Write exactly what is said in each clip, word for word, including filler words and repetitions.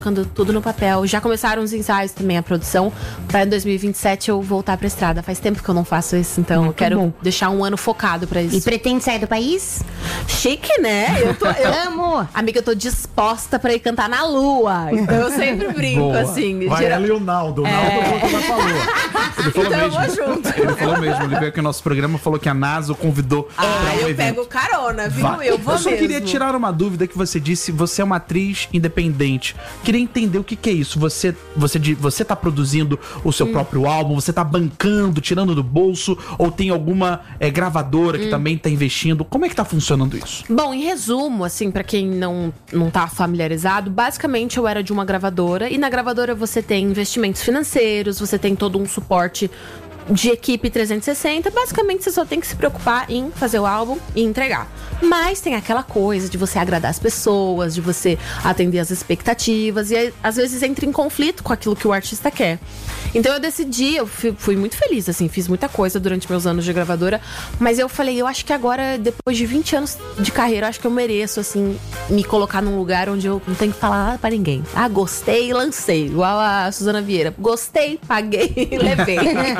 colocando tudo no papel. Já começaram os ensaios também, a produção, pra em dois mil e vinte e sete eu voltar pra estrada. Faz tempo que eu não faço isso, então Muito eu quero bom. deixar um ano focado pra isso. E pretende sair do país? Chique, né? Eu tô, eu, Amo! amiga, eu tô disposta pra ir cantar na lua. Então eu sempre brinco, Boa. assim. Vai gera- ela e o Naldo. O Naldo volta vai pra lua. Ele falou Então eu mesmo. vou junto. Ele falou mesmo. Ele veio aqui no nosso programa, falou que a NASA o convidou Ah, pra um eu evento. pego carona, viu? Vai. Eu vou só mesmo. queria tirar uma dúvida que você disse, você é uma atriz independente. Queria entender o que, que é isso. Você, você, de- você tá produzindo o seu Hum. próprio álbum, você tá bancando, tirando do bolso, ou tem alguma é, gravadora Hum. que também tá investindo? Como é que tá funcionando isso? Bom, em resumo, assim, pra quem não, não tá familiarizado, basicamente eu era de uma gravadora e na gravadora você tem investimentos financeiros, você tem todo um suporte de equipe trezentos e sessenta. Basicamente você só tem que se preocupar em fazer o álbum e entregar. Mas tem aquela coisa de você agradar as pessoas, de você atender as expectativas e aí, às vezes entra em conflito com aquilo que o artista quer. Então eu decidi, eu fui, fui muito feliz, assim, fiz muita coisa durante meus anos de gravadora, mas eu falei, eu acho que agora, depois de vinte anos de carreira, eu acho que eu mereço, assim, me colocar num lugar onde eu não tenho que falar nada pra ninguém. Ah, gostei, lancei, igual a Suzana Vieira. Gostei, paguei e levei.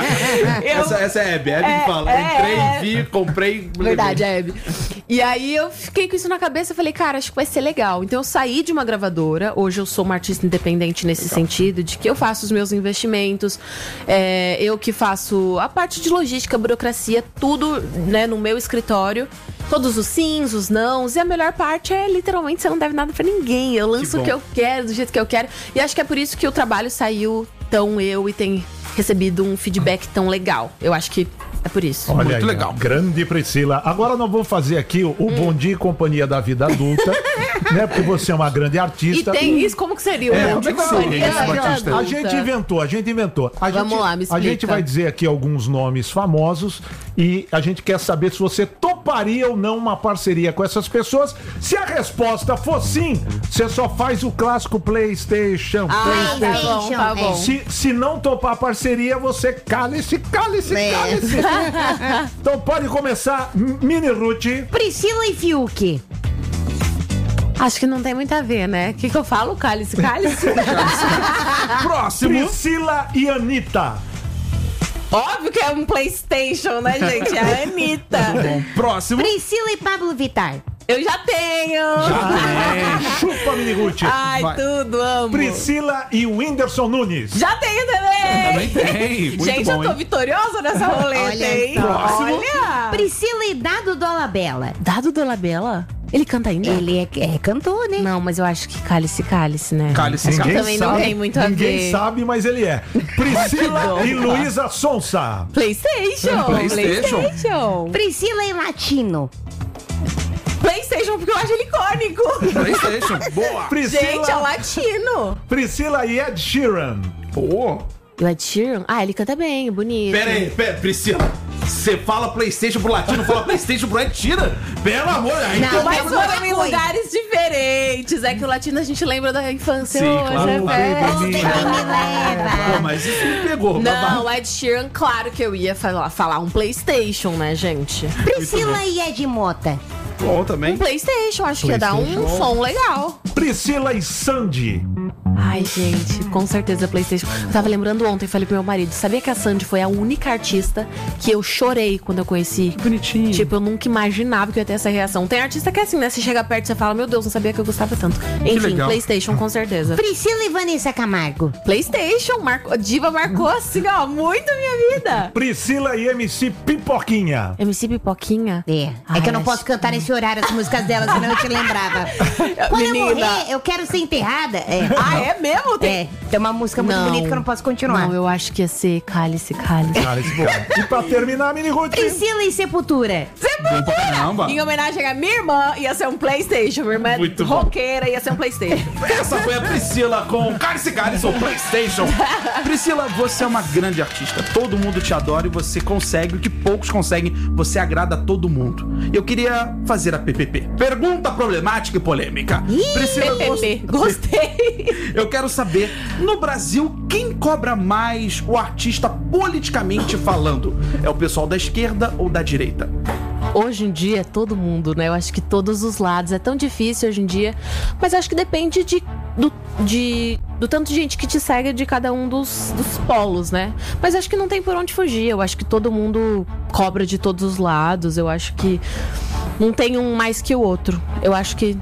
Eu- Essa, essa é a Hebe. A Hebe É, que fala. é, Entrei, é. vi, comprei. Verdade, levei. é, Hebe. E aí eu fiquei com isso na cabeça e falei, cara, acho que vai ser legal. Então eu saí de uma gravadora, hoje eu sou uma artista independente nesse sentido, de que eu faço os meus investimentos, é, eu que faço a parte de logística, burocracia, tudo, né, no meu escritório. Todos os sims, os nãos. E a melhor parte é, literalmente, você não deve nada pra ninguém. Eu lanço bom. o que eu quero, do jeito que eu quero. E acho que é por isso que o trabalho saiu tão eu e tem recebido um feedback tão legal. Eu acho que é por isso. Olha Muito aí, legal. ó, grande Priscila. Agora nós vamos fazer aqui o, o Hum. Bom Dia e Companhia da Vida Adulta, né? Porque você é uma grande E artista. tem isso, como que seria? É, o como é que Companhia seria da isso, Vida Batista? A Adulta? gente inventou, a gente inventou. A Vamos gente, lá, me A gente explica. vai dizer aqui alguns nomes famosos e a gente quer saber se você toparia ou não uma parceria com essas pessoas. Se a resposta for sim, você só faz o clássico PlayStation. Ah, tá bom, tá bom. Se, se não topar a parceria, você cale-se, cale-se, É. cale-se. Então pode começar, M- Mini Ruth. Priscila e Fiuk. Acho que não tem muito a ver, né? O que, que eu falo? Cálice, cálice? Próximo. Priscila e Anitta. Óbvio que é um PlayStation, né, gente? É a Anitta. Bom, próximo. Priscila e Pablo Vittar. Eu já tenho. É, chupa, Mini Ruth. Ai, Vai. tudo, amo. Priscila e Whindersson Nunes. Já tenho também. Também tem. Muito Gente, bom, eu tô hein? vitoriosa nessa roleta, Olha hein? só. Próximo. Olha. Priscila e Dado Dolabella. Dado Dolabella? Ele canta ainda? Ele é, é cantor, né? Não, mas eu acho que cálice, cálice, né? Cálice, Ninguém também não sabe, tem muito a ninguém ver. sabe, mas ele é. Priscila Que e dó. Luísa Sonsa. PlayStation. PlayStation. PlayStation. Priscila e Latino. PlayStation, porque eu acho ele icônico. PlayStation. Boa. Priscila, Gente, é latino. Priscila e Ed Sheeran. Pô. O Ed Sheeran? Ah, ele canta bem, bonito. Pera aí, pera, Priscila. Você fala PlayStation pro latino, fala PlayStation pro Ed Sheeran? Pelo amor de Deus. Não, Mas Temos foram outra em coisa. lugares diferentes. É que o latino a gente lembra da infância Sim, hoje, claro. é Oh, velho. baby, Quem me leva? Pô, mas isso me pegou. Não, babá. Ed Sheeran, claro que eu ia falar, falar um PlayStation, né, gente? Priscila e Ed Mota. Bom também. Um PlayStation, acho que ia dar um PlayStation. som legal. Priscila e Sandy. Ai, gente, com certeza PlayStation. Eu tava lembrando ontem, falei pro meu marido, sabia que a Sandy foi a única artista que eu chorei quando eu conheci? Bonitinho. Tipo, eu nunca imaginava que eu ia ter essa reação. Tem artista que é assim, né? Você chega perto e você fala, meu Deus, não sabia que eu gostava tanto. Enfim, legal. PlayStation, com certeza. Priscila e Vanessa Camargo. PlayStation, marcou, a diva marcou assim, ó, muito a minha vida. Priscila e M C Pipoquinha. M C Pipoquinha? É. É Ai, que eu não acho posso cantar nesse horário as músicas dela, senão eu te lembrava. Quando eu Menina. morrer, eu quero ser enterrada. É. Ah, é mesmo? Tem... É, tem uma música muito Não. bonita que eu não posso continuar. Não, eu acho que ia ser Cálice, Cálice. Cara, esse bom. E pra terminar, Mini Ruth. Priscila e Sepultura. Bom pra caramba. Em homenagem à minha irmã, ia ser um PlayStation. Minha irmã é Muito bom. roqueira, ia ser um PlayStation. Essa foi a Priscila com Cálice Cálice ou PlayStation. Priscila, você é uma grande artista. Todo mundo te adora e você consegue o que poucos conseguem. Você agrada a todo mundo. Eu queria fazer a P P P. Pergunta problemática e polêmica. Priscila, P P P, gostei. eu quero saber, no Brasil, quem cobra mais o artista politicamente falando? É o pessoal da esquerda ou da direita? Hoje em dia, todo mundo, né? Eu acho que todos os lados. É tão difícil hoje em dia. Mas acho que depende de do, de, do tanto de gente que te segue de cada um dos, dos polos, né? Mas acho que não tem por onde fugir. Eu acho que todo mundo cobra de todos os lados. Eu acho que não tem um mais que o outro. Eu acho que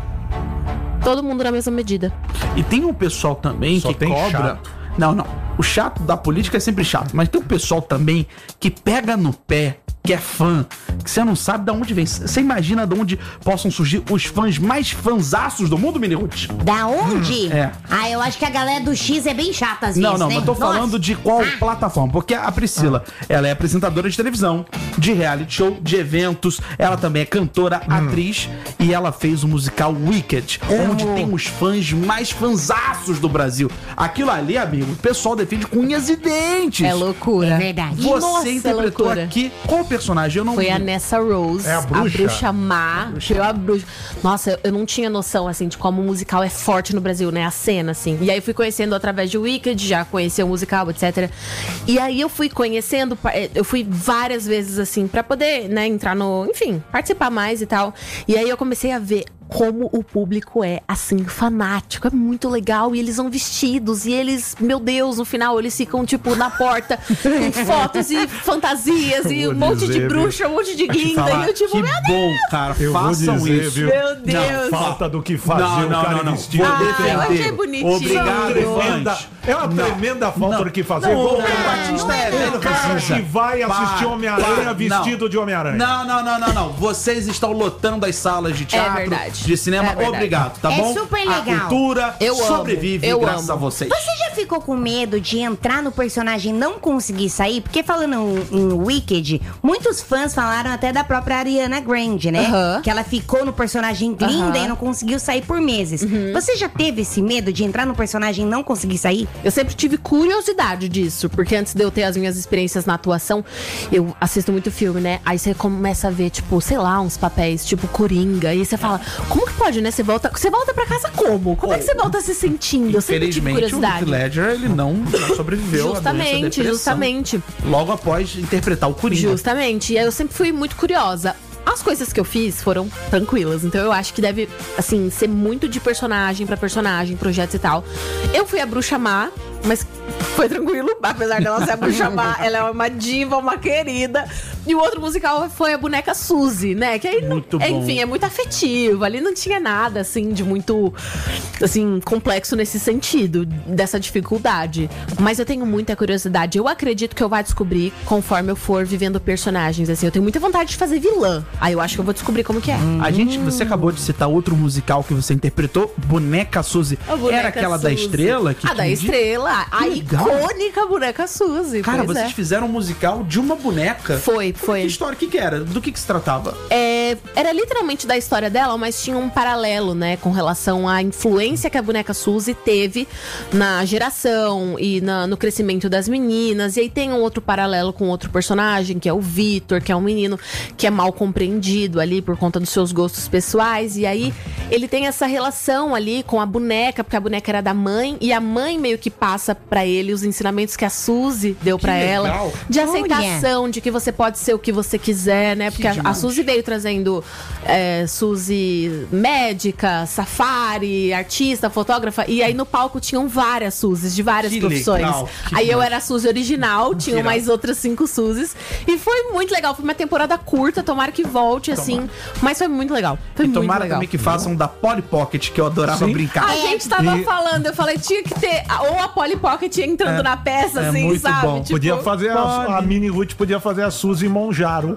todo mundo na mesma medida. E tem um pessoal também Só que tem cobra... chato. Não, não. O chato da política é sempre chato. Mas tem um pessoal também que pega no pé, que é fã, que você não sabe de onde vem. Você imagina de onde possam surgir os fãs mais fanzaços do mundo, Minirute? Da onde? Hum, é. Ah, eu acho que a galera do X é bem chata às vezes, Não, não, né? mas tô Nossa. falando de qual Ah. plataforma. Porque a Priscila, ela é apresentadora de televisão, de reality show, de eventos. Ela também é cantora, atriz. E ela fez o musical Wicked, onde tem os fãs mais fanzaços do Brasil. Aquilo ali, amigo, o pessoal defende com unhas e dentes. É loucura. É verdade. Você Nossa, interpretou loucura. aqui qual personagem? Eu não Foi vi. a Nessa Rose, É a bruxa? má. Foi a bruxa. Nossa, eu, eu não tinha noção, assim, de como o musical é forte no Brasil, né? A cena, assim. E aí eu fui conhecendo através de Wicked, já conheci o musical, etcétera. E aí eu fui conhecendo, pa- eu fui várias vezes, assim, pra poder, né, entrar no... Enfim, participar mais e tal. E aí eu comecei a ver como o público é, assim, fanático. É muito legal. E eles vão vestidos. E eles, meu Deus, no final eles ficam, tipo, na porta com fotos e fantasias. Eu e vou um monte dizer, de bruxa, um monte de Vou te guinda. falar, E eu, tipo, que meu bom, cara. Eu vou Façam dizer, isso. viu? Meu Deus. Falta do que fazer Não, o não, cara não, não. vestido. Vou Ah, defender. eu achei bonitinho. Obrigado, Tremenda- fãs. é uma Não. tremenda falta Não. do que fazer. Não, Vou- o Batista é velho, o cara precisa. que vai assistir Para, Homem-Aranha para, vestido não. de Homem-Aranha. Não, não, não, não, não. Vocês estão lotando as salas de teatro, verdade. de cinema. É verdade. Obrigado, tá É bom? super A legal. cultura Eu amo, sobrevive eu graças amo. a vocês. Você já ficou com medo de entrar no personagem e não conseguir sair? Porque falando em, em Wicked, muitos fãs falaram até da própria Ariana Grande, né? Aham. Que ela ficou no personagem linda Aham. e não conseguiu sair por meses. Você já teve esse medo de entrar no personagem e não conseguir sair? Eu sempre tive curiosidade disso, porque antes de eu ter as minhas experiências na atuação, eu assisto muito filme, né? Aí você começa a ver, tipo, sei lá, uns papéis, tipo Coringa, e você fala, como que pode, né? Você volta, você volta pra casa como? Como é que você volta se sentindo? Eu sempre tive Infelizmente, o Heath curiosidade. Ledger, ele não, não sobreviveu à doença Justamente, depressão, justamente. logo após interpretar o Coringa. Justamente. E aí eu sempre fui muito curiosa. As coisas que eu fiz foram tranquilas, então eu acho que deve, assim, ser muito de personagem pra personagem, projetos e tal. Eu fui a bruxa má, mas foi tranquilo, apesar dela ser a bruxa má, ela é uma diva, uma querida. E o outro musical foi a boneca Suzy, né? Que aí, não- Muito é, bom. enfim, é muito afetivo. Ali não tinha nada, assim, de muito, assim, complexo nesse sentido, dessa dificuldade. Mas eu tenho muita curiosidade. Eu acredito que eu vou descobrir conforme eu for vivendo personagens, assim. Eu tenho muita vontade de fazer vilã. Aí eu acho que eu vou descobrir como que é. A gente, você acabou de citar outro musical que você interpretou, Boneca Suzy. A boneca Era aquela da Suzy. Estrela? Que A da que- Estrela. A legal. icônica boneca Suzy. Cara, pois vocês é. fizeram um musical de uma boneca. Foi, Que foi. história? O que, que era? Do que, que se tratava? É, era literalmente da história dela, mas tinha um paralelo, né, com relação à influência que a boneca Suzy teve na geração e na- no crescimento das meninas. E aí tem um outro paralelo com outro personagem, que é o Vitor, que é um menino que é mal compreendido ali por conta dos seus gostos pessoais. E aí ele tem essa relação ali com a boneca, porque a boneca era da mãe, e a mãe meio que passa pra ele os ensinamentos que a Suzy deu pra legal. ela. De Olha. aceitação, de que você pode ser o que você quiser, né? Porque a, a demais. Suzy veio trazendo é, Suzy médica, safari, artista, fotógrafa. E aí no palco tinham várias Suzys, de várias Que profissões. legal, que aí eu demais. era a Suzy original, tinham irado. mais outras cinco Suzys. E foi muito legal. Foi uma temporada curta, tomara que volte, assim. Mas foi muito legal. Foi E muito tomara legal. também que façam da Polly Pocket, que eu adorava Sim. brincar. A gente tava E- falando, eu falei, tinha que ter ou a Polly Pocket entrando É, na peça, é assim, muito sabe? bom. Tipo, Podia fazer a, a pode. Mini Ruth podia fazer a Suzy Monjaro.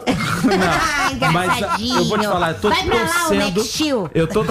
Ah, Mas ah, engraçadinho. eu vou te falar, eu tô Vai pra lá, o torcendo. Max Steel. Eu tô.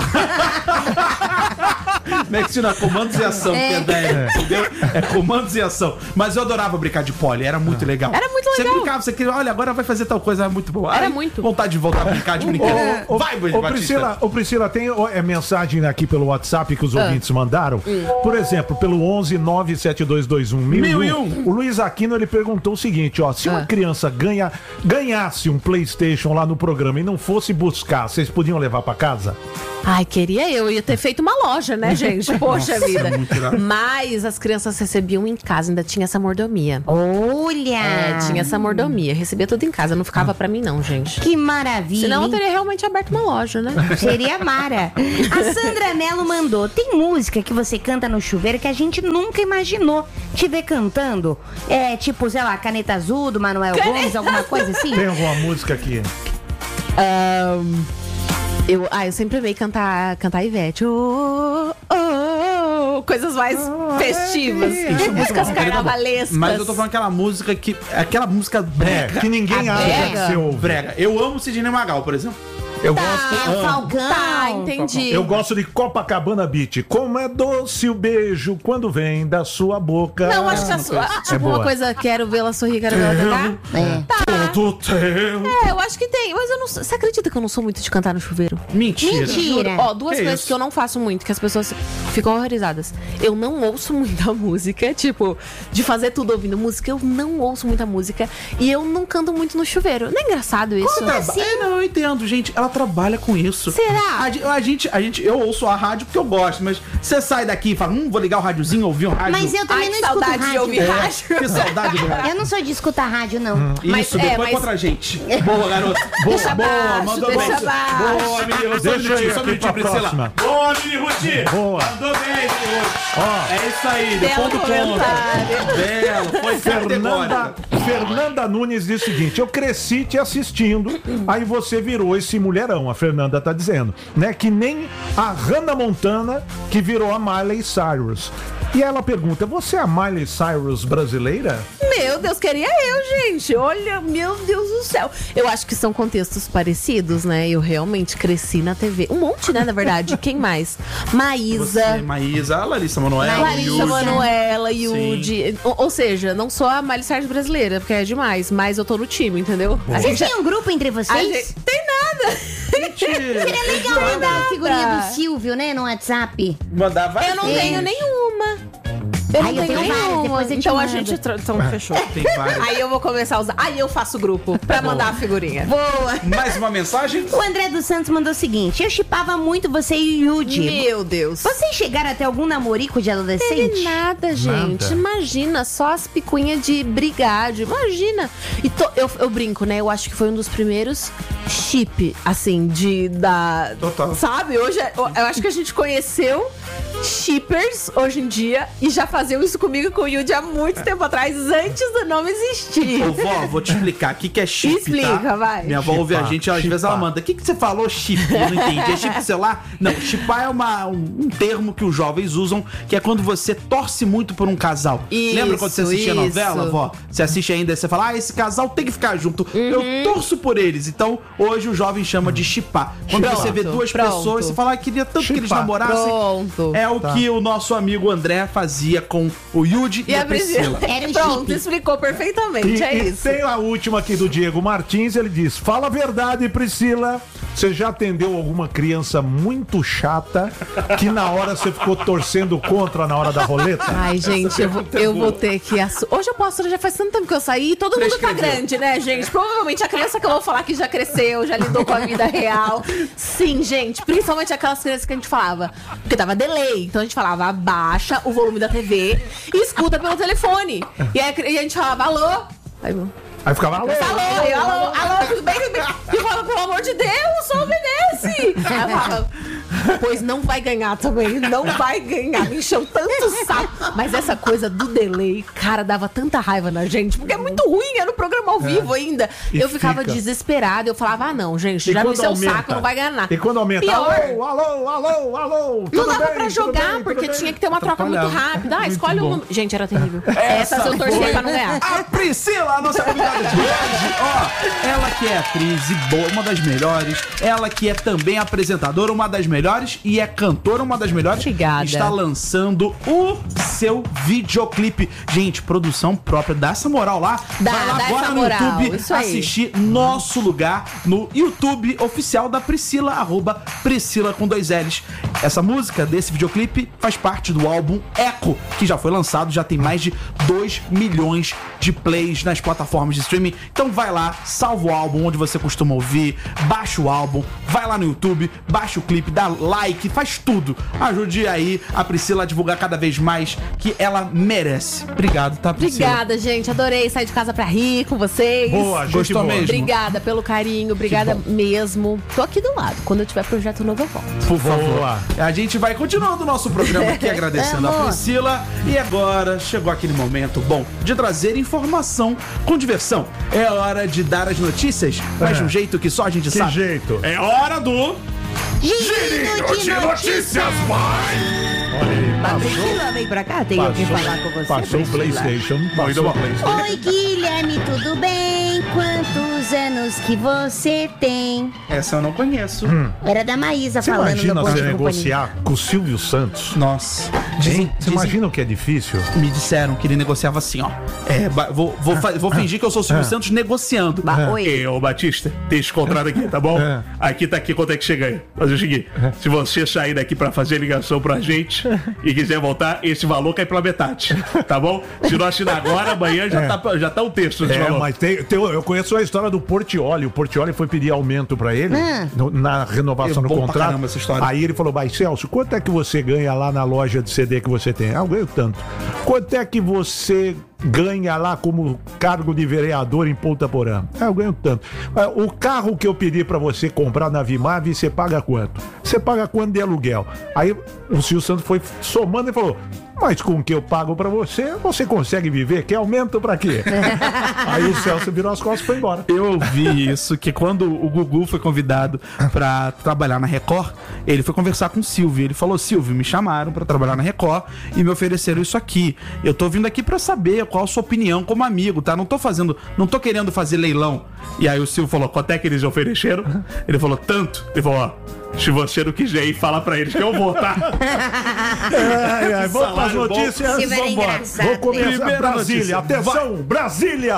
Max Steel, comandos e ação, É. que é dez, entendeu? É comandos e ação. Mas eu adorava brincar de Polly, era muito legal. Era muito Você legal. brincava, você queria, olha, agora vai fazer tal coisa, era muito bom. Era Ai, muito. Vontade de voltar a brincar de brincadeira. Ô, ô, Vai, ô, Batista. Priscila, ô, Priscila, tem ó, é, mensagem aqui pelo WhatsApp que os Ah. ouvintes mandaram. Hum. Por exemplo, pelo onze nove sete dois dois um mil Mil e e um. um. O Luiz Aquino ele perguntou o seguinte, ó, se uma Ah. criança ganha, ganhasse um PlayStation lá no programa e não fosse buscar, vocês podiam levar pra casa? Ai, queria eu. Ia ter feito uma loja, né, gente? gente? Poxa Nossa, vida. muito irado. Mas as crianças recebiam em casa, ainda tinha essa mordomia. Olha! É, tinha essa mordomia. Recebia tudo em casa, não ficava pra mim não, gente. Que maravilha. Senão eu hein? teria realmente aberto uma loja, né? Seria Mara. A Sandra Mello mandou. Tem música que você canta no chuveiro que a gente nunca imaginou te ver cantando? É tipo, sei lá, Caneta Azul do Manuel Gomes, alguma coisa assim? Tem alguma música aqui? Ahn, eu, ah, eu sempre amei cantar, cantar Ivete. Oh, oh, oh, coisas mais festivas. Músicas Bom, carnavalescas. Mas eu tô falando aquela música que. Aquela música É, brega. que ninguém A acha brega? que você ouve. Brega. Eu amo Sidney Magal, por exemplo. Eu É, gosto. o ah, Falcão. Tá, entendi. Eu gosto de Copacabana Beat. Como é doce o beijo quando vem da sua boca. Não, acho que a sua, tipo É uma boa. coisa, quero vê-la sorrir, quero vê-la cantar. É. Tudo teu. É, eu acho que tem, mas eu não sou- você acredita que eu não sou muito de cantar no chuveiro? Mentira. Mentira. Ó, duas Que coisas isso? que eu não faço muito, que as pessoas ficam horrorizadas. Eu não ouço muita música, tipo, de fazer tudo ouvindo música, eu não ouço muita música. E eu não canto muito no chuveiro. Não é engraçado isso? Ela traba- É, não, eu entendo, gente. Ela trabalha com isso. Será? A, ge- a gente, a gente, eu ouço a rádio porque eu gosto, mas você sai daqui e fala, hum, vou ligar o rádiozinho, ouvir um rádio. Mas eu também Ai, não que escuto saudade de rádio. ouvir É, rádio. que saudade do rádio. Eu não sou de escutar rádio, não. Mas, Isso, é, depois mas- contra a gente. Boa, garota. Boa, Deixa boa, abaixo, mandou deixa bem. abaixo. Boa, menino. Só um Deixa aí minutinho, só um aqui minutinho, pra Priscila. próxima. Boa, menino Ruti. Boa. Mandou bem, menino Ruti. Ó. É isso aí, deu Belo ponto comentário. ponto. Belo, foi Fernanda, categórica. Fernanda Nunes diz o seguinte: eu cresci te assistindo, aí você virou esse mulherão, a Fernanda tá dizendo, né? Que nem a Hannah Montana, que virou a Miley Cyrus. E ela pergunta: você é a Miley Cyrus brasileira? Meu Deus, queria eu, gente. Olha, meu Deus do céu. Eu acho que são contextos parecidos, né? Eu realmente cresci na T V. Um monte, né, na verdade. Quem mais? Maísa. Você, Maísa, a Larissa Manoela, Larissa Yuri. Manoela, Yudi. Ou, ou seja, não sou a Miley Cyrus brasileira, porque é demais, mas eu tô no time, entendeu? A Vocês gente, têm um grupo entre a vocês? gente tem nada. Mentira. Seria legal mandar a figurinha do Silvio, né, no WhatsApp. Mandava Eu não É. tenho nenhuma. Eu Ai, não eu tenho tenho várias, nenhuma. depois eu te Então a mando. gente. tra- Então fechou. Tem várias. Aí eu vou começar a usar. Aí eu faço grupo pra mandar a figurinha. Boa. Mais uma mensagem? O André dos Santos mandou o seguinte: eu chipava muito você e o Yudi. Meu Deus. Vocês chegaram até algum namorico de Teve adolescente? nada, gente. Nada. Imagina, só as picuinhas de brigádio. Imagina. E to- eu, eu brinco, né? Eu acho que foi um dos primeiros chip, assim, de da. Total. Sabe? Hoje é- eu, eu acho que a gente conheceu shippers hoje em dia e já faziam isso comigo e com o Yudi há muito tempo atrás, antes do nome existir. Ô, vó, vou te explicar. O que, que é chip, Explica, tá? vai. Minha avó ouve a Chipar, gente, às vezes chipar. ela manda. O que, que você falou, chip? Eu não entendi. É chip de celular? Não, chipar é uma, um, um termo que os jovens usam, que é quando você torce muito por um casal. Isso, Lembra quando você assistia a novela, isso. vó? Você assiste ainda e você fala, ah, esse casal tem que ficar junto. Uhum. Eu torço por eles. Então, hoje o jovem chama de chipar. Quando Pronto, você vê duas pronto. pessoas, você fala, ah, queria tanto que eles Chipar. namorassem. Pronto. É o que o nosso amigo André fazia com o Yudi e, E a a Priscila. Priscila. Era um Pronto, chip. explicou perfeitamente. E, é e isso. tem a última aqui do Diego Martins, ele diz: fala a verdade, Priscila. Você já atendeu alguma criança muito chata que na hora você ficou torcendo contra na hora da roleta? Ai, gente, eu, vou, eu vou ter que. assu- Hoje eu posso, já faz tanto tempo que eu saí e todo mundo tá Prescreveu. grande, né, gente? Provavelmente a criança que eu vou falar que já cresceu, já lidou com a vida real. Sim, gente, principalmente aquelas crianças que a gente falava. Porque tava delay. Então a gente falava, abaixa o volume da T V e escuta pelo telefone. E aí a- e a gente falava, alô? Aí, eu, Aí ficava alô, alô, eu, alô, alô, tudo bem, tudo bem? E eu falava, pelo amor de Deus, só obedece. Aí eu falava, pois não vai ganhar também, não vai ganhar. Me encheu tanto saco. Mas essa coisa do delay, cara, dava tanta raiva na gente, porque é muito ruim, era no programa ao vivo ainda. E Eu ficava fica. desesperada, eu falava, ah não, gente, E já me quando encheu o aumenta? saco, não vai ganhar nada. E quando aumenta, Pior. alô, alô, alô, alô. Não tudo dava bem, pra tudo jogar, bem, tudo porque bem. tinha que ter uma troca muito Atrapalhava. rápida. Ah, escolhe um número. Gente, era terrível. Essas eu torcia foi pra não ganhar. A Priscila, a nossa convidada de hoje. Ó, ela que é atriz e boa, uma das melhores. Ela que é também apresentadora, uma das melhores. E é cantora, uma das melhores. Obrigada. Está lançando o seu videoclipe. Gente, produção própria. Dá essa moral lá. Dá, Vai lá dá agora essa no moral, YouTube isso aí. assistir Nosso Lugar no YouTube oficial da Priscila, arroba Priscila com dois L's. Essa música desse videoclipe faz parte do álbum Echo, que já foi lançado, já tem mais de dois milhões de plays nas plataformas de streaming. Então vai lá, salva o álbum onde você costuma ouvir, baixa o álbum, vai lá no YouTube, baixa o clipe, dá like, faz tudo. Ajude aí a Priscila a divulgar cada vez mais, que ela merece. Obrigado, tá, Priscila? Obrigada, gente. Adorei sair de casa pra rir com vocês. Boa, gente Gostou boa. mesmo? Obrigada pelo carinho, obrigada mesmo. Tô aqui do lado. Quando eu tiver projeto novo, eu volto. Por favor. Boa. A gente vai continuando o nosso programa aqui, agradecendo a Amor. Priscila. E agora chegou aquele momento bom de trazer informação com diversão. É hora de dar as notícias, mas É. de um jeito que só a gente Que sabe. jeito? É hora do... Girinho de notícias. Olha aí, A passou, Priscila vem pra cá, tenho que falar com você. passou o Priscila. PlayStation. Passou o PlayStation. Oi, Guilherme, tudo bem? Quantos anos que você tem? Essa eu não conheço. Era da Maísa Você falando imagina no Bom você de Companhia. negociar com o Silvio Santos? Nossa. Hein? Dizem, Você dizem- imagina o que é difícil? Me disseram que ele negociava assim, ó. É, ba- vou, vou, fa- vou fingir que eu sou o Silvio Ah. Santos negociando. Ba- Oi. Ei, ô Batista, tem esse contrato aqui, tá bom? É. Aqui tá aqui quanto é que chega aí. Fazer o seguinte, se você sair daqui pra fazer ligação pra gente e quiser voltar, esse valor cai pela metade, tá bom? Se não assinar agora, amanhã já, É. tá, já tá o texto desse É, valor. mas tem, tem- eu conheço a história do Portiolli. O Portiolli foi pedir aumento pra ele Ah. no- na renovação É do bom pra contrato. caramba essa história. Aí ele falou: Mas Celso, quanto é que você ganha lá na loja de C D que você tem? Ah, eu ganho tanto. Quanto é que você ganha lá como cargo de vereador em Ponta Porã? Ah, eu ganho tanto. Ah, o carro que eu pedi pra você comprar na Vimave, você paga quanto? Você paga quanto de aluguel? Aí o Silvio Santos foi somando e falou: Mas com o que eu pago pra você, você consegue viver? Quer aumento pra quê? Aí o Celso virou as costas e foi embora. Eu ouvi isso, que quando o Gugu foi convidado pra trabalhar na Record, ele foi conversar com o Silvio. Ele falou: Silvio, me chamaram pra trabalhar na Record e me ofereceram isso aqui. Eu tô vindo aqui pra saber qual a sua opinião como amigo, tá? Não tô fazendo, não tô querendo fazer leilão. E aí o Silvio falou: quanto é que eles ofereceram? Ele falou: tanto. Ele falou: ó, se você não quiser ir, fala pra eles que eu vou, tá? Ai, ai, vamos para as Salário bom. notícias. Silvio era Vambora. engraçado, Vou começar. Primeira Brasília, notícia. atenção, Brasília!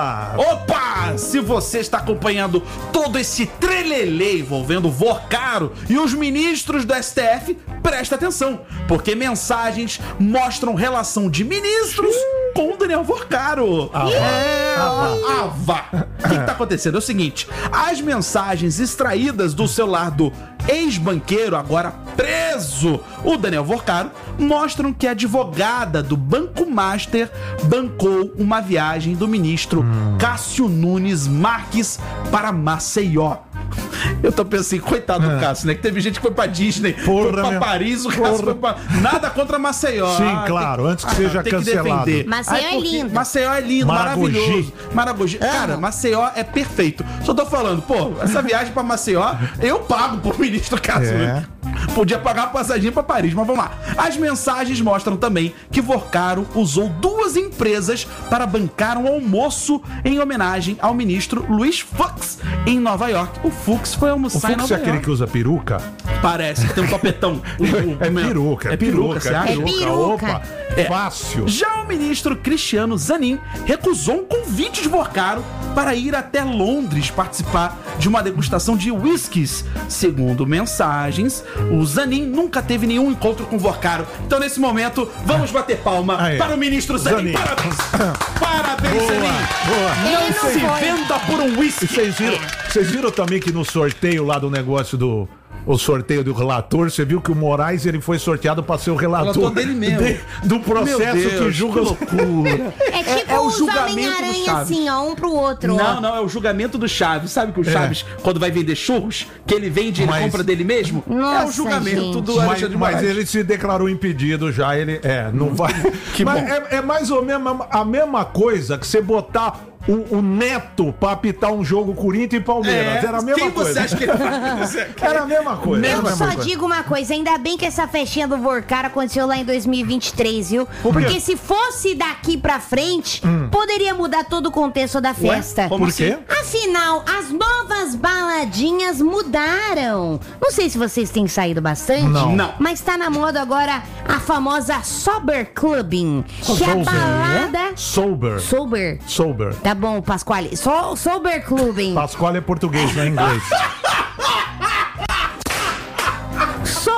Opa! Se você está acompanhando todo esse trelelê envolvendo Vocaro e os ministros do S T F, presta atenção, porque mensagens mostram relação de ministros com o Daniel Vocaro. Ah, vá. é, Ah, ah, vá. O que está acontecendo? É o seguinte, as mensagens extraídas do celular do ex-banqueiro, agora preso, o Daniel Vocaro, mostram que a advogada do Banco Master bancou uma viagem do ministro Cássio Nunes Marques para Maceió. Eu tô pensando, coitado do Cássio, né? Que teve gente que foi pra Disney, Porra, foi pra meu. Paris, o Cássio Porra. foi pra... Nada contra Maceió. Sim, Ah, claro, antes que seja tem que cancelado. defender. Maceió Ai, é porque lindo. Maceió é lindo, Maragogi. maravilhoso. Maragogi. Cara, Maceió é perfeito. Só tô falando, pô, essa viagem pra Maceió, eu pago pro ministro Cássio. É. Podia pagar a passagem pra Paris, mas vamos lá. As mensagens mostram também que Vocaro usou duas empresas para bancar um almoço em homenagem ao ministro Luiz Fux em Nova York. O Fux foi O almoçar em Fux Nova é aquele York. que usa peruca? Parece que tem um topetão. O- o- É o- peruca, É peruca, você é acha? peruca. peruca. Opa, É. fácil. Já o ministro Cristiano Zanin recusou um convite de Vocaro para ir até Londres participar de uma degustação de whiskies. Segundo mensagens, o Zanin nunca teve nenhum encontro com Vocaro. Então, nesse momento, vamos bater palma Aí. para o ministro Zanin. Zanin. Parabéns! Parabéns, Boa, Zanin! boa. Não Ele não se foi. venda por um whisky! Vocês viram, vocês viram também que no sorteio lá do negócio do. O sorteio do relator, você viu que o Moraes ele foi sorteado para ser o relator, Relator dele mesmo. de- do processo Meu Deus, que julga que os loucura. É tipo é o os julgamento do Homem-Aranha Chaves. assim, ó, um pro outro. ó. Não, não, é o julgamento do Chaves. Sabe que o Chaves, quando vai vender churros, que ele vende e ele Mas- compra dele mesmo? é o Nossa, julgamento gente. do Mas, Alexandre mas Moraes. ele se declarou impedido já, ele é, não vai. Que mas bom. é, é mais ou menos a mesma coisa que você botar o, o Neto pra apitar um jogo Corinthians e Palmeiras. Era a mesma quem coisa. você acha que ele vai? Era a mesma coisa. era a Eu mesma só coisa. digo uma coisa, ainda bem que essa festinha do Vorcar aconteceu lá em dois mil e vinte e três, viu? Por quê? Porque se fosse daqui pra frente, poderia mudar todo o contexto da festa. Como Por assim? quê? Afinal, as novas baladinhas mudaram. Não sei se vocês têm saído bastante. Não. Não. Mas tá na moda agora a famosa Sober Clubbing. Que é a balada... Sober. Sober. Sober. Tá bom, Pasquale. So, Sober Clubbing. Pascoal é português, não é inglês. Sober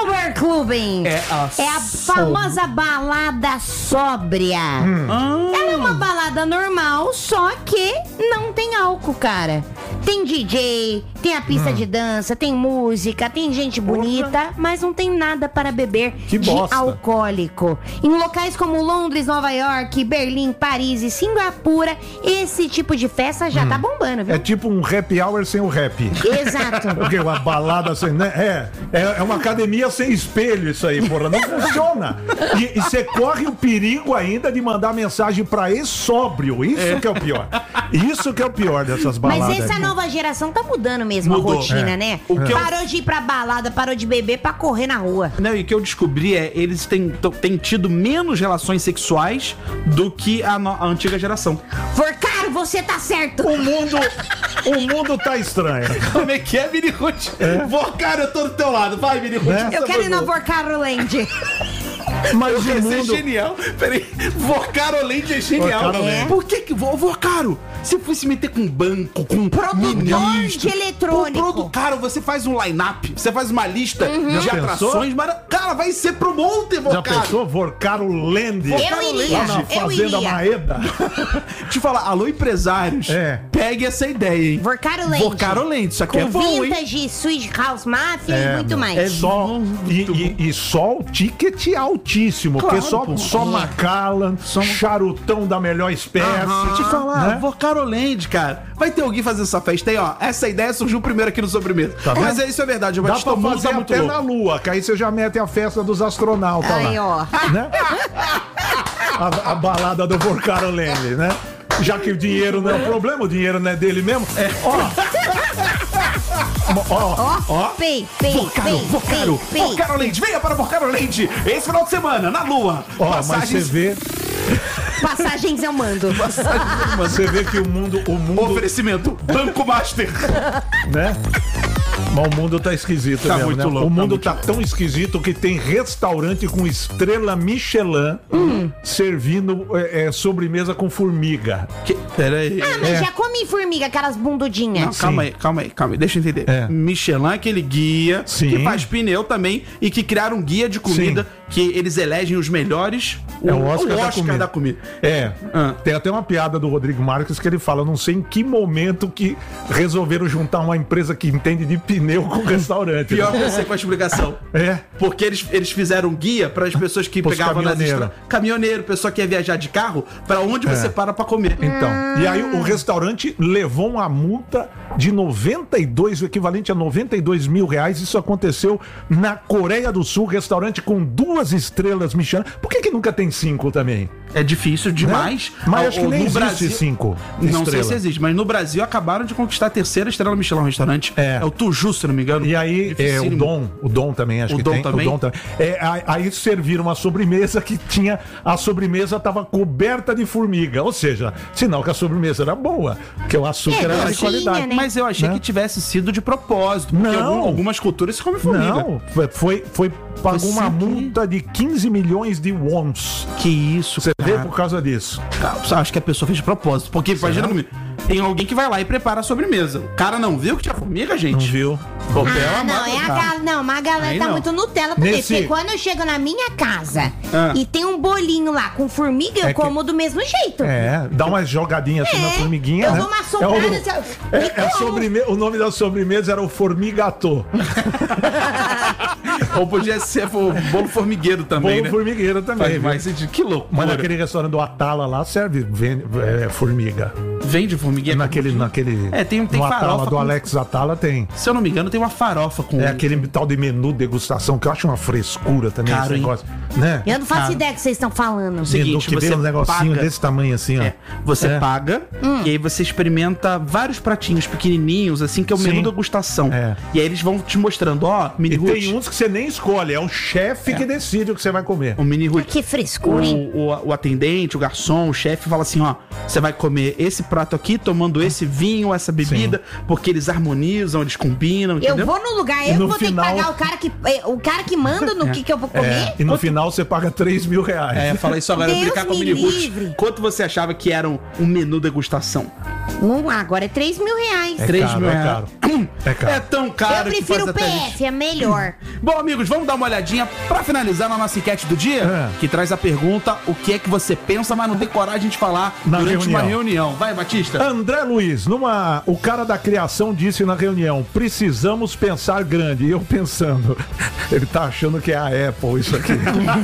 Rubens. É a É a famosa balada sóbria. Ah. Ela é uma balada normal, só que não tem álcool, cara. Tem D J, tem a pista de dança, tem música, tem gente bonita, mas não tem nada para beber Que de bosta. alcoólico. Em locais como Londres, Nova York, Berlim, Paris e Singapura, esse tipo de festa já tá bombando, viu? É tipo um happy hour sem o rap. Exato. Porque uma balada sem. Né? É, é, é uma academia sem espelho, isso aí, porra. Não funciona. E você corre o perigo ainda de mandar mensagem pra ex-sóbrio. Isso que é o pior. Isso que é o pior dessas baladas. Mas essa aí. nova geração tá mudando mesmo Mudou, a rotina, é. né? O que eu- Parou de ir pra balada, parou de beber pra correr na rua. Não, e o que eu descobri é eles têm, t- têm tido menos relações sexuais do que a, no- a antiga geração. Vorcaro, você tá certo. O mundo. O mundo tá estranho. Como é que é, Mini Ruth? Vou, cara, eu tô do teu lado. Vai, Mini Ruth. Né? Eu quero ir no Vorcaro Land. Mas o Esse é mundo. genial. Peraí, Vocarolente é genial. Vocarolente. É. Por que que vo- Vocaro? Se fosse meter com banco, com Produtor ministro, de eletrônico. com produ- Cara, você faz um line-up, você faz uma lista de Já atrações, mas, cara, vai ser pro monte, Já Vocaro. pensou? Vorcaro Land. Eu iria, Lá na eu Fazenda iria. Maeda. Deixa eu falar, alô, empresários. É. Pegue essa ideia, hein? Vorcaro Land. Vocarolente, isso aqui é Com bom, hein? vintage, Swedish House Mafia e É, muito meu. mais. É Só, muito e, bom. e- e só o ticket altíssimo, Claro, porque só, pô. só Macallan, charutão da melhor espécie. Te falar, né? Vocarolente, cara. Vai ter alguém fazendo essa festa aí, ó. Essa ideia surgiu primeiro aqui no Sobremesa. Tá vendo? Mas é isso, é verdade. Dá Mas pra o mundo fazer tá muito até louco. na Lua, que aí você já mete a festa dos astronautas Aí, lá. ó. Né? A, a balada do Vorcaro Land, né? Já que o dinheiro não é o problema, o dinheiro não é dele mesmo. É. Ó. Ó, Ó, pei, pei, Vocaro, pei, Vocaro, pei, pei. Vocarolente, venha para Vocarolente esse final de semana, na Lua. ó, mas você vê, Passagens eu mando. você vê que o mundo, o mundo, Oferecimento, Banco Master. né? Mas o mundo tá esquisito Tá mesmo, muito né? louco, o mundo tá tá, tão esquisito que tem restaurante com estrela Michelin servindo é, é, sobremesa com formiga. Que, pera aí. Ah, mas É. já comi formiga, aquelas bundudinhas. Não, calma aí, calma aí, calma aí, deixa eu entender. É. Michelin é aquele guia Sim. que faz pneu também e que criaram um guia de comida que eles elegem os melhores. É o Oscar, da, comida. da comida. É. Ah. Tem até uma piada do Rodrigo Marques que ele fala, não sei em que momento que resolveram juntar uma empresa que entende de pneu com restaurante. Pior que eu sei com a explicação. É. Porque eles, eles fizeram um guia para as pessoas que Pros pegavam nas caminhoneiro. estradas. Caminhoneiro, pessoa que ia viajar de carro, para onde É. você para para comer. Então, e aí o restaurante levou uma multa de noventa e dois, o equivalente a noventa e dois mil reais. Isso aconteceu na Coreia do Sul, restaurante com duas estrelas Michelin. Por que que nunca tem cinco também? É difícil demais. Né? Mas Ah, acho que ou nem no existe Brasil- cinco Não sei estrelas. se existe, mas no Brasil acabaram de conquistar a terceira estrela Michelin no restaurante. É. É o Tuju, se não me engano. E aí, é, o Dificílimo. Dom, o Dom também, acho O que Dom tem. também? O Dom também. É, aí, aí serviram uma sobremesa que tinha. A sobremesa estava coberta de formiga. Ou seja, sinal que a sobremesa era boa, que o açúcar É, era de docinha, qualidade. né? Mas eu achei Né? que tivesse sido de propósito. Porque Não. algum- algumas culturas se comem formiga. Não, foi, foi, foi pagou Foi uma sem que- multa de quinze milhões de wons. Que isso, Você vê cara. por causa disso. Cara, eu acho que a pessoa fez de propósito. Porque, imagina comigo, tem alguém que vai lá e prepara a sobremesa. O cara não viu que tinha formiga, gente? Não viu? Pô, Ah, pelo não, amor é de a Deus. gal... não, mas a galera Aí tá não. muito Nutella também. Nesse- Porque quando eu chego na minha casa Ah. e tem um bolinho lá com formiga, eu É que- como do mesmo jeito. É, dá uma jogadinha assim na formiguinha, eu né? dou uma soprada, É o- assim, ó, é- e é a como. sobreme- o nome da sobremesa era o formigatô. Ou podia ser o bolo formigueiro também, Bolo né? formigueiro também. Faz mais viu? sentido. Que loucura. Mas naquele restaurante do Atala lá serve vende, é, formiga. Vende formiguinha? Naquele, com- naquele. É, tem- tem no farofa Atala do com- Alex Atala tem. Se eu não me engano, tem uma farofa com... É aquele tal de menu degustação que eu acho uma frescura também Caro, esse hein? negócio, né? Eu não faço Cara. ideia do que vocês estão falando. Seguinte, Menu que você vem um negocinho paga- desse tamanho assim, ó. É, você É. paga e aí você experimenta vários pratinhos pequenininhos, assim, que é o Sim. menu degustação. É. E aí eles vão te mostrando, ó, mini E Ruth. tem uns que você nem escolhe, é o chefe que decide o que você vai comer. O mini Ruth. Que frescura, hein? O, o, o atendente, o garçom, o chefe fala assim, ó, você vai comer esse prato aqui, tomando esse vinho, essa bebida, porque eles harmonizam, eles combinam, entendeu? Eu vou no lugar, E eu no vou final- ter que pagar o cara que, eh, o cara que manda no que, que eu vou comer. É, e no final você paga três mil reais. É, fala isso agora, eu vou Deus brincar com o me mini Ruth. livre. Quanto você achava que era um, um menu degustação? Não, agora é três mil reais. É três caro, mil é reais. caro. É caro. É tão caro Eu que prefiro faz o P até F, gente. é melhor. Bom, amigos, vamos dar uma olhadinha pra finalizar na nossa enquete do dia, É. que traz a pergunta: o que é que você pensa, mas não tem coragem de falar Na durante reunião. uma reunião. Vai, Batista. André Luiz, numa, o cara da criação disse na reunião: precisamos pensar grande. E eu pensando, ele tá achando que é a Apple isso aqui.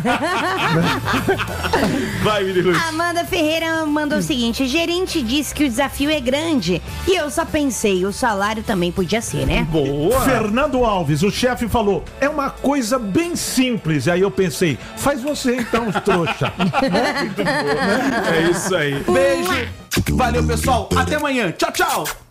Vai, Mini Luz. Amanda Ferreira mandou o seguinte: gerente disse que o desafio é grande. E eu só pensei, o salário também podia ser, né? Boa. Fernando Alves, o chefe falou: é uma coisa bem simples. Aí eu pensei: faz você então, trouxa. É isso aí. Beijo. Valeu, pessoal. Até amanhã. Tchau, tchau.